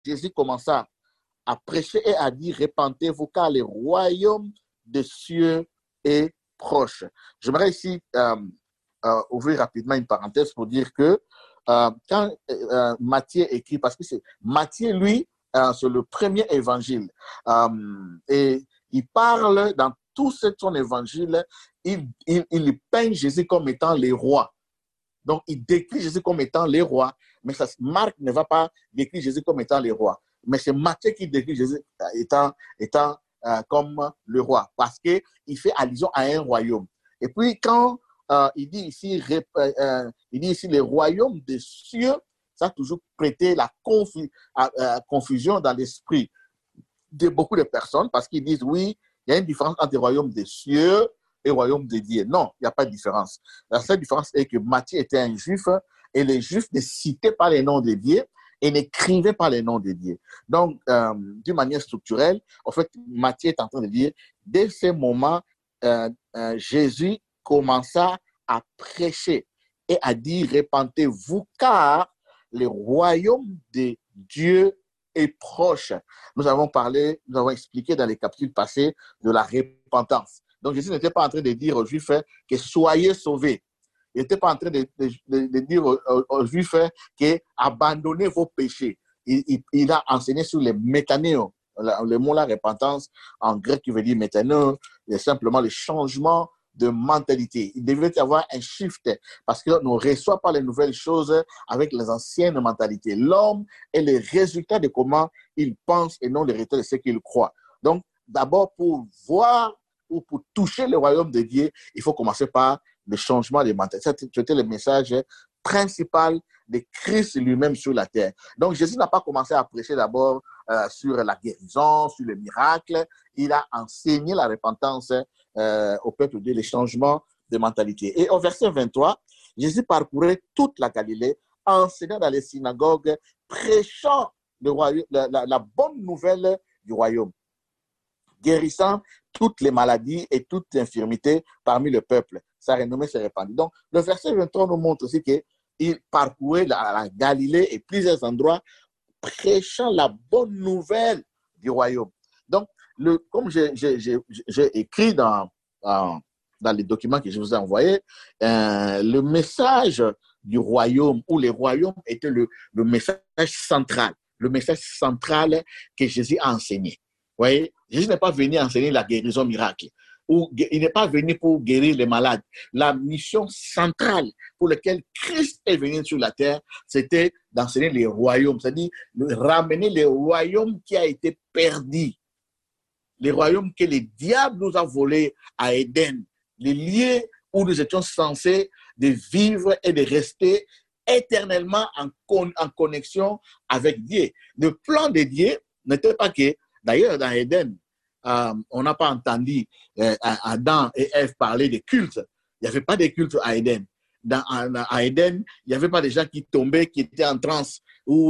Jésus commença à prêcher et à dire, répentez-vous car le royaume des cieux est proche. J'aimerais ici ouvrir rapidement une parenthèse pour dire que quand Matthieu écrit, parce que c'est Matthieu, lui, c'est le premier évangile, et il parle dans tout son évangile, il peint Jésus comme étant les rois. Donc, il décrit Jésus comme étant les rois, mais Marc ne va pas décrire Jésus comme étant les rois. Mais c'est Matthieu qui décrit Jésus étant comme le roi, parce qu'il fait allusion à un royaume. Et puis, quand il dit ici les royaumes des cieux, ça a toujours prêté la confusion dans l'esprit de beaucoup de personnes, parce qu'ils disent, oui, il y a une différence entre le royaume des cieux et le royaume de Dieu. Non, il n'y a pas de différence. La seule différence est que Matthieu était un juif et les juifs ne citaient pas les noms de Dieu et n'écrivaient pas les noms de Dieu. Donc, d'une manière structurelle, en fait, Matthieu est en train de dire, dès ce moment, Jésus commença à prêcher et à dire, répentez-vous car le royaume de Dieu est proche. Nous avons expliqué dans les capítulos passés de la repentance. Donc, Jésus n'était pas en train de dire aux Juifs que soyez sauvés. Il n'était pas en train de dire aux Juifs que abandonnez vos péchés. Il a enseigné sur les métanéo. Le mot la repentance, en grec, qui veut dire métanéo, c'est simplement le changement de mentalité. Il devait y avoir un shift parce qu'on ne reçoit pas les nouvelles choses avec les anciennes mentalités. L'homme est le résultat de comment il pense et non le résultat de ce qu'il croit. Donc, d'abord, pour voir ou pour toucher le royaume de Dieu, il faut commencer par le changement de mentalité. C'était le message principal de Christ lui-même sur la terre. Donc, Jésus n'a pas commencé à prêcher d'abord sur la guérison, sur le miracle. Il a enseigné la repentance au peuple de Dieu, le changement de mentalité. Et au verset 23, Jésus parcourait toute la Galilée, enseignant dans les synagogues, prêchant le royaume, la bonne nouvelle du royaume, guérissant toutes les maladies et toutes les infirmités parmi le peuple. Sa renommée s'est répandue. Donc, le verset 23 nous montre aussi qu'il parcourait la Galilée et plusieurs endroits, prêchant la bonne nouvelle du royaume. Donc, comme j'ai écrit dans les documents que je vous ai envoyés, le message du royaume ou les royaumes était le message central. Le message central que Jésus a enseigné. Vous voyez, Jésus n'est pas venu enseigner la guérison miracle. Il n'est pas venu pour guérir les malades. La mission centrale pour laquelle Christ est venu sur la terre, c'était d'enseigner les royaumes, c'est-à-dire de ramener les royaumes qui a été perdu. Les royaumes que le diable nous a volés à Éden, les lieux où nous étions censés de vivre et de rester éternellement en connexion avec Dieu. Le plan de Dieu n'était pas que, d'ailleurs, dans Éden, on n'a pas entendu Adam et Ève parler de culte. Il n'y avait pas de culte à Éden. À Éden, il n'y avait pas de gens qui tombaient, qui étaient en transe.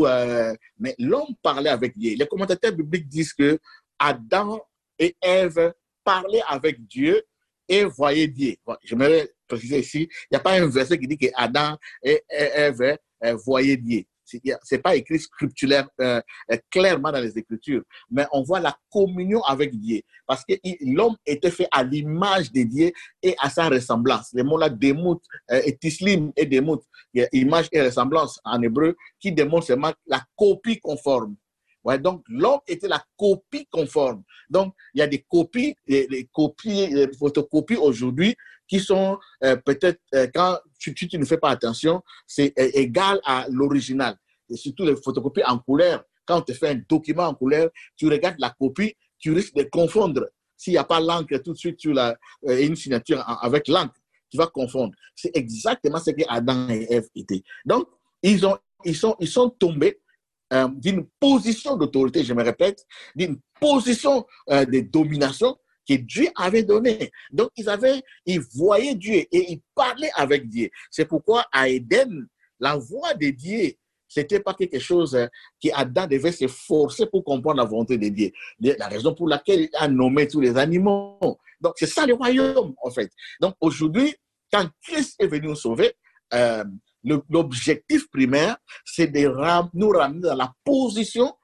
Mais l'homme parlait avec Dieu. Les commentateurs bibliques disent que Adam et Ève parlaient avec Dieu et voyaient Dieu. Bon, j'aimerais préciser ici, il n'y a pas un verset qui dit que Adam et Ève voyaient Dieu. Ce n'est pas écrit scripturaire clairement dans les Écritures, mais on voit la communion avec Dieu, parce que l'homme était fait à l'image de Dieu et à sa ressemblance. Les mots là, démout, et tislim et démout, image et ressemblance en hébreu, qui démontre seulement la copie conforme. Ouais, donc, l'homme était la copie conforme. Donc, il y a des copies, les photocopies aujourd'hui qui sont peut-être, quand tu ne fais pas attention, c'est égal à l'original. Et surtout les photocopies en couleur. Quand on te fait un document en couleur, tu regardes la copie, tu risques de confondre. S'il n'y a pas l'encre tout de suite sur une signature avec l'encre, tu vas confondre. C'est exactement ce que Adam et Ève étaient. Donc, ils sont tombés d'une position d'autorité, je me répète, d'une position de domination que Dieu avait donnée. Donc, ils voyaient Dieu et ils parlaient avec Dieu. C'est pourquoi à Éden, la voix de Dieu, ce n'était pas quelque chose qu'Adam devait se forcer pour comprendre la volonté de Dieu. La raison pour laquelle il a nommé tous les animaux. Donc, c'est ça le royaume, en fait. Donc, aujourd'hui, quand Christ est venu nous sauver, l'objectif primaire, c'est de nous ramener dans la position